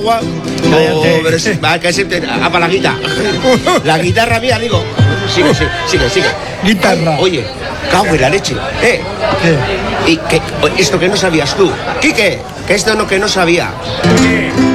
Cállate. Pero va a caerse para la guitarra. La guitarra mía, digo. Sigue. Guitarra. Oye, cago en la leche. ¿Qué? Y que esto que no sabías tú. Quique, que esto no sabía.